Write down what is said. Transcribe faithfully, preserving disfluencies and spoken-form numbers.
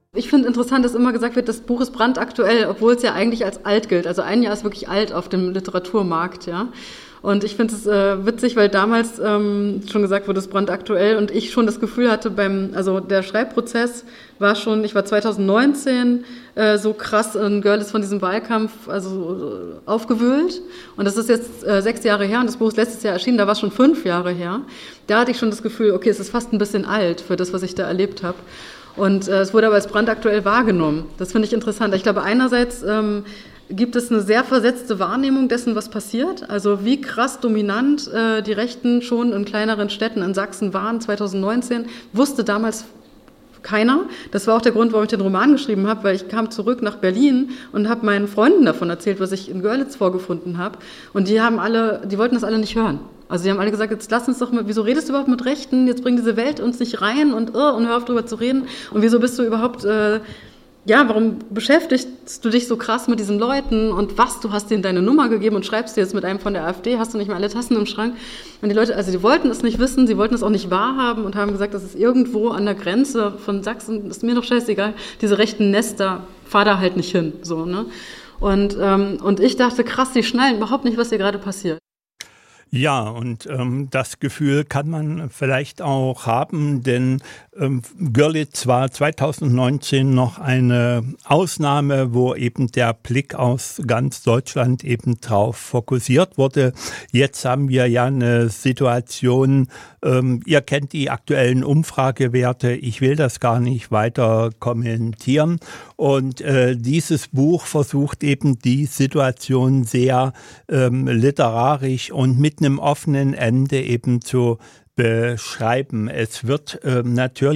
Ich finde interessant, dass immer gesagt wird, das Buch ist brandaktuell, obwohl es ja eigentlich als alt gilt. Also ein Jahr ist wirklich alt auf dem Literaturmarkt, ja. Und ich finde es äh, witzig, weil damals ähm, schon gesagt wurde, es ist brandaktuell und ich schon das Gefühl hatte beim, also der Schreibprozess war schon, ich war zwanzig neunzehn äh, so krass in Görlitz von diesem Wahlkampf also äh, aufgewühlt und das ist jetzt äh, sechs Jahre her und das Buch ist letztes Jahr erschienen, da war es schon fünf Jahre her. Da hatte ich schon das Gefühl, okay, es ist fast ein bisschen alt für das, was ich da erlebt habe. Und äh, es wurde aber als brandaktuell wahrgenommen. Das finde ich interessant. Ich glaube, einerseits ähm, gibt es eine sehr versetzte Wahrnehmung dessen, was passiert. Also wie krass dominant äh, die Rechten schon in kleineren Städten in Sachsen waren zwanzig neunzehn, wusste damals keiner. Das war auch der Grund, warum ich den Roman geschrieben habe, weil ich kam zurück nach Berlin und habe meinen Freunden davon erzählt, was ich in Görlitz vorgefunden habe. Und die haben alle, die wollten das alle nicht hören. Also die haben alle gesagt, jetzt lass uns doch mal, wieso redest du überhaupt mit Rechten? Jetzt bringt diese Welt uns nicht rein und, uh, und hör auf drüber zu reden. Und wieso bist du überhaupt, äh, ja, warum beschäftigst du dich so krass mit diesen Leuten und was, du hast denen deine Nummer gegeben und schreibst dir jetzt mit einem von der AfD, hast du nicht mehr alle Tassen im Schrank. Und die Leute, also die wollten es nicht wissen, sie wollten es auch nicht wahrhaben und haben gesagt, das ist irgendwo an der Grenze von Sachsen, ist mir doch scheißegal, diese rechten Nester, fahr da halt nicht hin, so, ne. Und, ähm, und ich dachte, krass, die schnallen überhaupt nicht, was hier gerade passiert. Ja, und ähm, das Gefühl kann man vielleicht auch haben, denn ähm, Görlitz war zwanzig neunzehn noch eine Ausnahme, wo eben der Blick aus ganz Deutschland eben drauf fokussiert wurde. Jetzt haben wir ja eine Situation, ähm, ihr kennt die aktuellen Umfragewerte, ich will das gar nicht weiter kommentieren. Und äh, dieses Buch versucht eben die Situation sehr ähm, literarisch und mit einem offenen Ende eben zu beschreiben. Es wird ähm, natürlich